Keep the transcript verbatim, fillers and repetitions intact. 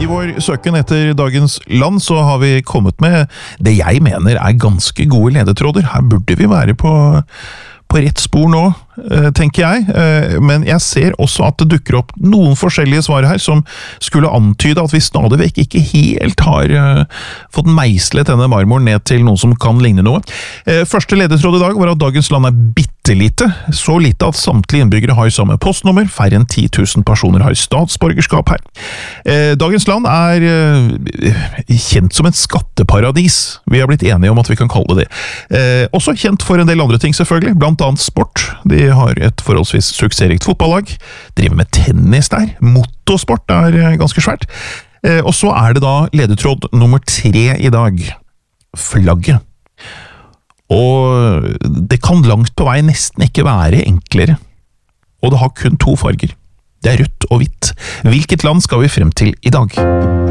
vår søken etter dagens land så har vi kommet med det jeg mener er ganske gode ledetråder. Her burde vi være på, på rett spor nå, tenker jeg. Men jeg ser også at det dukker opp noen forskjellige svar her som skulle antyde at vi stadig vekk ikke helt har fått meislet denne marmoren ned til noe som kan ligne noe. Første ledetråd i dag var at dagens land er bittelite, så lite at samtlige innbyggere har samme postnummer, færre enn ti tusen personer har statsborgerskap her. Dagens land er kjent som et skatteparadis, vi har blitt enige om at vi kan kalle det det. Også kjent for en del andre ting selvfølgelig, blant annet sport. De har et forholdsvis suksessrikt fotballag, driver med tennis der, motorsport er ganske svært. Og så er det da ledetråd nummer tre i dag, flagget. Og det kan langt på vei nesten ikke være enklere. Og det har kun to farger. Det er rødt og hvitt. Hvilket land skal vi frem til i dag?